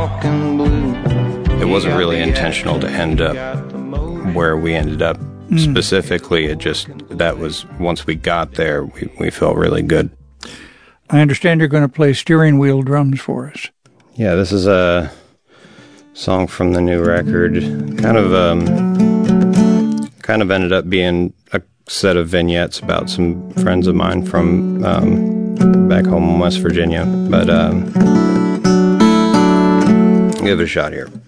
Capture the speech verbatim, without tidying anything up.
talking blue. It wasn't really intentional to end up where we ended up. Mm. Specifically, it just, that was, once we got there, we, we felt really good. I understand you're going to play steering wheel drums for us. Yeah, this is a song from the new record. Kind of, um, kind of ended up being a set of vignettes about some friends of mine from um, back home in West Virginia. But um, give it a shot here.